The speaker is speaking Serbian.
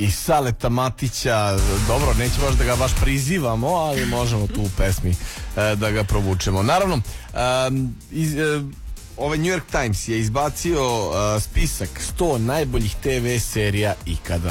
i Saleta Matića. Dobro, nećemo baš da ga baš prizivamo, ali možemo tu u pesmi da ga provučemo. Naravno, ovaj New York Times je izbacio spisak 100 najboljih TV serija ikada.